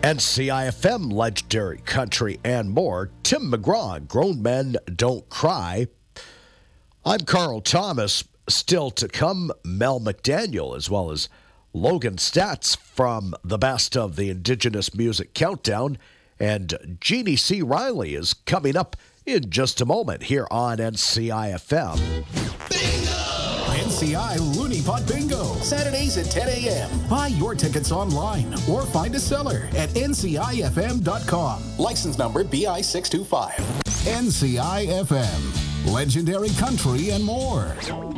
NCIFM, legendary country, and more. Tim McGraw, Grown Men Don't Cry. I'm Carl Thomas. Still to come, Mel McDaniel, as well as Logan Stats from the Best of the Indigenous Music Countdown. And Jeannie C. Riley is coming up in just a moment here on NCIFM. NCI Looney Pot Bingo, Saturdays at 10 a.m. Buy your tickets online or find a seller at ncifm.com. License number BI 625. NCIFM, legendary country and more.